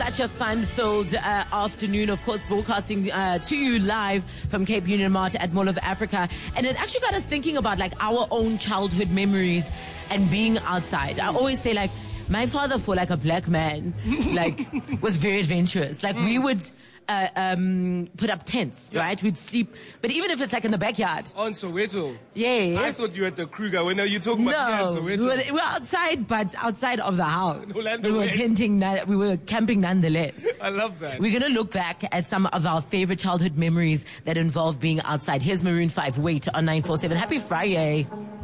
such a fun-filled afternoon, of course, broadcasting to you live from Cape Union Mart at Mall of Africa. And it actually got us thinking about like our own childhood memories and being outside. I always say like, my father, for like a black man, like was very adventurous. Like we would put up tents, right? We'd sleep, but even if it's like in the backyard. On Soweto. Yes. I thought you were at the Kruger. When are you talking about Soweto? We were outside, but outside of the house. Orlando We were West. we were camping nonetheless. I love that. We're going to look back at some of our favorite childhood memories that involve being outside. Here's Maroon 5, Wait, on 947. Happy Friday.